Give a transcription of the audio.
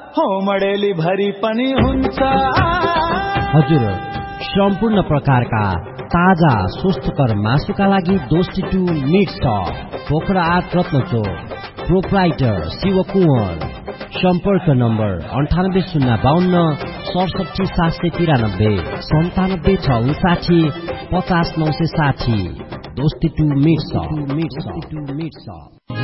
होमडेली भरि पनि हुन्छ। हजुर, सम्पूर्ण प्रकारका ताजा स्वस्थकर मासुका लागि दोस्ती to meet shop, Pokhara 8 रत्नचोक, proprietor Shiv Kunwar. सम्पर्क नम्बर 9802 67 793 97 659 50 960। दोस्ती टु मिट सप।